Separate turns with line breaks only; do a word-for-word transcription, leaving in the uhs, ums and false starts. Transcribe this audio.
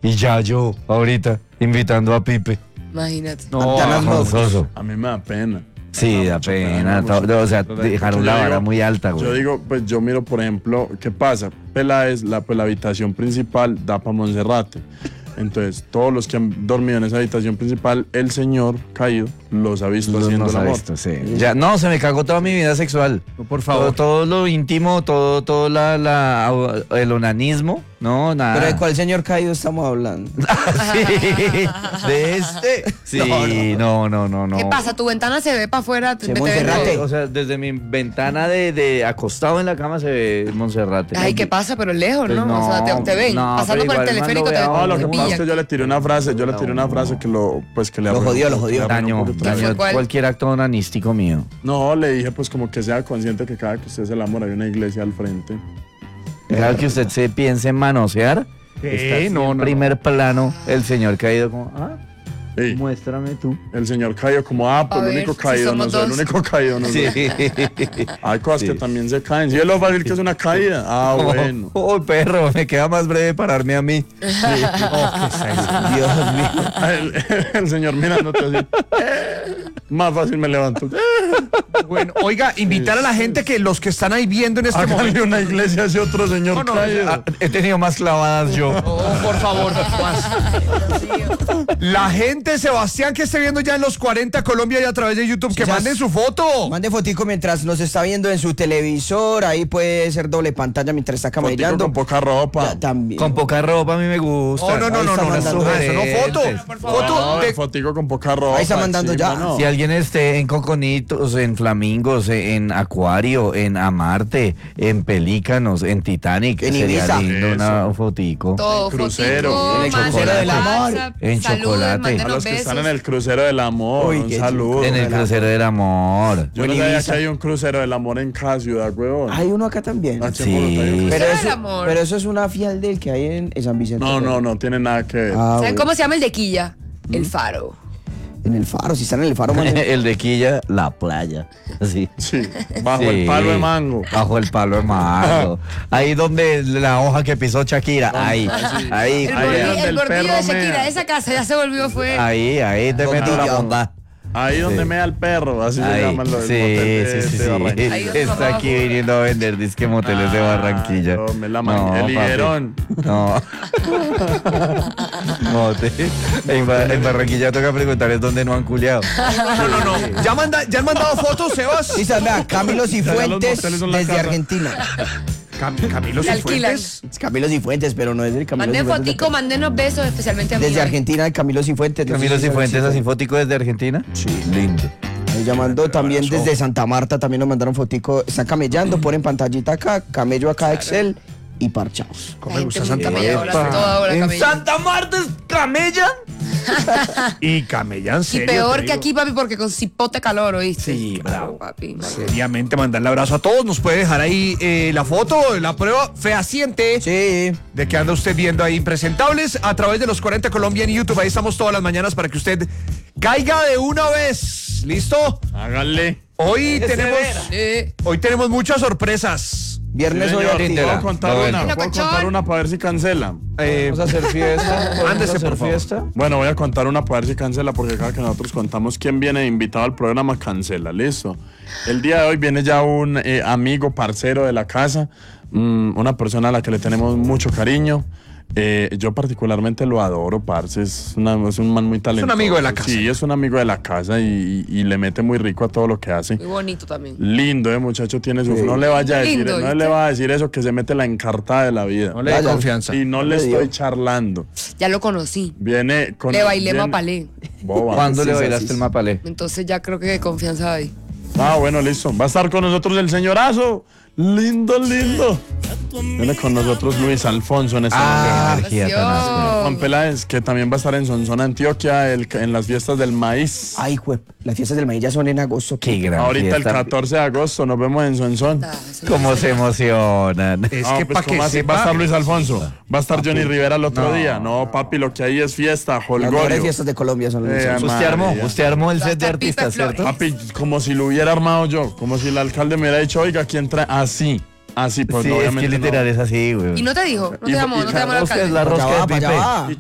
Y ya yo, ahorita, invitando a Pipe.
Imagínate.
No, vergonzoso.
A mí me da pena.
Sí, da pena.
mucho
todo- o sea,
pena.
dejaron
Yo
la
digo-
vara muy alta, güey.
Yo digo, pues yo miro, por ejemplo, ¿qué pasa? Peláez, la, pues, la habitación principal da para Monserrate. Entonces, todos los que han dormido en esa habitación principal, el señor caído los ha visto
Los
haciendo
nos
el
ha
amor.
visto, sí. Ya, no, se me cagó toda mi vida sexual.
Por favor.
Todo, todo lo íntimo, todo, todo la, la, el onanismo, no, nada.
¿Pero de cuál señor caído estamos hablando?
Sí, de este. Sí, no, no, no, no.
¿Qué pasa? ¿Tu ventana se ve para afuera?
Se
¿Te- te
Monserrate.
ven todo?
O sea, desde mi ventana de, de acostado en la cama se ve Monserrate.
Ay, ¿qué pasa? Pero lejos,
Pues
¿no?
no,
O sea, te, te ven.
no,
Pasando
pero
por el
igual
teleférico te
mando
ven.
No, lo
te
que pasa es que
pillan.
yo le tiré una frase, yo le tiré una frase que lo, pues que le
Lo
arruinó
jodió,
un
lo
poco,
jodió.
le arruinó un
Daño,
poquito.
daño
fue cuál?
cualquier acto onanístico mío.
No, le dije pues como que sea consciente que cada que usted se enamora hay una iglesia al frente.
Cada que usted se piense en manosear,
Eh,
está
no,
en
no.
primer plano el señor caído como, ah,
Sí,
muéstrame tú.
el señor caído como, ah, pues
A
el
ver,
único
si
caído, no
somos
soy el
dos.
único caído, no
Sí.
soy. Hay cosas que
Sí.
también se caen. Sí, es lo fácil que es una caída. Ah, bueno.
Oh, perro, me queda más breve pararme a mí.
Dios mío.
El, el señor mirándote así. Más fácil me levanto.
Bueno, oiga, invitar a la gente que los que están ahí viendo en este momento.
Háganle una iglesia a ese otro señor
No, no,
caído.
Ah, he tenido más clavadas yo.
Oh, por favor, más. La gente, Sebastián, que esté viendo ya en los cuarenta Colombia y a través de YouTube, que
Ya-
manden su foto.
Mande fotico mientras nos está viendo en su televisor. Ahí puede ser doble pantalla mientras está
Fotico
camellando.
con poca ropa.
Ya, también.
Con poca ropa a mí me gusta.
Oh, no, no,
Ahí
no,
está
no, no,
mandando
no, eso no, foto.
sugerentes.
Foto
No,
de-
fotico con poca ropa.
Ahí está mandando ya.
no.
Si alguien esté en Coconitos, en Flamingos, en Acuario, en Amarte, en Pelícanos, en Titanic,
En
sería
Ibiza.
lindo una fotico.
Todo,
crucero.
fotico,
En el
manden
crucero del amor.
WhatsApp,
En
saludos,
chocolate.
A
mándenos
los que están en
besos.
el crucero del amor,
Uy,
un
qué
saludo.
En el crucero del amor.
Yo no
En
sabía
Ibiza.
que hay un crucero del amor en cada ciudad, huevón.
Hay uno acá también.
Aquí en
Sí.
Bogotá hay un
Pero
Crucero del
eso,
amor.
pero eso es una fiel del que hay en, en San Vicente.
No, no, no tiene nada que ver.
Ah,
¿Saben
bueno.
cómo se llama el de Quilla? El Faro.
En el faro, si están en el faro, manden-
El de Quilla, la playa. Así.
Sí, bajo
Sí.
el palo de mango.
Bajo el palo de mango. Ahí donde la hoja que pisó Shakira. Ahí. Ahí.
El,
Ahí
gordi-
es donde
el
el
gordillo
perro
de Shakira,
mea.
esa casa ya se volvió, fue.
Ahí, ahí te meto la bondad.
Ahí donde
Sí.
me da el perro, así se
Ahí.
llama lo del
Sí,
motel de-
sí, sí,
de
sí.
Barranquilla.
Ahí donde
Está
mamá
aquí
fue.
viniendo a vender disque moteles de Barranquilla.
no, me la man- el
papi.
higuerón.
No. Mote. En, Ba- en Barranquilla toca preguntarles dónde no han culiado.
No, no, no. ¿Ya, manda, ¿Ya han mandado fotos, Sebas?
Sí, vea, Camilo
Ya, ya los
Cifuentes
moteles son la
desde
casa.
Argentina.
Cam- Camilo
Le alquilan.
Cifuentes.
Es Camilo Cifuentes, pero no es el Camilo
Manden
Cifuentes.
fotico, mándenos besos, especialmente a mí.
Desde Argentina, el Camilo Cifuentes. no sé
Camilo
si saben
Cifuentes,
si-
así fótico desde Argentina. Sí. Lindo.
Ahí llamando también desde Santa Marta, también nos mandaron fotico. Están camellando, ponen pantallita acá, camello acá, Excel y parchados.
¿Cómo
La
me
gente
gusta
muy
Santa
camelladora,
Marta?
toda hora
¿En
camellando.
Santa Marta es camellan?
Y camellan
Y
serio.
peor
te
que
digo.
aquí, papi, porque con cipote calor, ¿oíste?
Sí, bravo.
Papi.
Seriamente, mandarle abrazo a todos. Nos puede dejar ahí eh, la foto, la prueba fehaciente
Sí.
de que anda usted viendo ahí Impresentables a través de los cuarenta Colombia en YouTube. Ahí estamos todas las mañanas para que usted caiga de una vez. ¿Listo?
Háganle.
Hoy tenemos,
Sí.
hoy tenemos muchas sorpresas.
Viernes
Sí,
hoy
señor,
Artindera.
¿puedo contar
No,
una?
bueno.
¿Puedo
Locochón.
contar una para ver si cancela?
Eh,
Vamos a hacer fiesta. ¿Podemos
Ándese,
hacer
por favor.
fiesta?
Bueno, voy a contar una para ver si cancela, porque cada que nosotros contamos quién viene invitado al programa, cancela, listo. El día de hoy viene ya un eh, amigo, parcero de la casa, mm, una persona a la que le tenemos mucho cariño. Eh, yo particularmente lo adoro, parce, es, una- es un man muy talentoso.
amigo de la casa.
Sí, es un amigo de la casa y, y- y le mete muy rico a todo lo que hace.
Muy bonito también.
Lindo, eh, muchacho, tiene su... No le vaya a decir,
Lindo,
no
¿viste?
le va a decir eso, que se mete la encartada de la vida.
no le dé
Vaya.
confianza.
Y no le
le
estoy
dio.
charlando.
Ya lo conocí.
Viene con...
Le bailé
viene-
mapalé.
Boba.
¿Cuándo
Sí,
le
sí,
bailaste
sí.
el mapalé?
Entonces ya creo que confianza hay.
Ah, bueno, listo. Va a estar con nosotros el señorazo. Lindo, lindo. Viene con nosotros Luis Alfonso en esta
Ah,
noche.
energía tan áspera.
Juan Peláez, que también va a estar en Sonsón, Antioquia, el- en las fiestas del maíz.
Ay, jue, las fiestas del maíz ya son en agosto.
Qué gran
Ahorita el
fiesta.
catorce de agosto nos vemos en Sonsón.
Ah, eso no
¿Cómo
sé.
se emocionan?
Es
Ah,
que
pues,
para que
¿cómo así? Va a
sepa-
estar Luis Alfonso. Va a estar Johnny Rivera el otro
No.
día. No, papi, lo que hay es fiesta,
Las mejores
holgorio.
fiestas de Colombia son las
Eh,
de
Usted armó,
María.
usted armó el
Va a
set de
estar Pipe
artistas,
Flores.
¿cierto?
Papi, como si lo hubiera armado yo. Como si el alcalde me hubiera dicho, oiga, ¿quién trae? Así. Así, pues
Sí,
no,
es que
obviamente no.
literal es así, güey.
Y no te dijo, no te
Y-
llamó,
y
no te llamó el
La rosca
alcalde.
es la
Pa' allá
rosca de
va, pa' allá
Pipe.
va.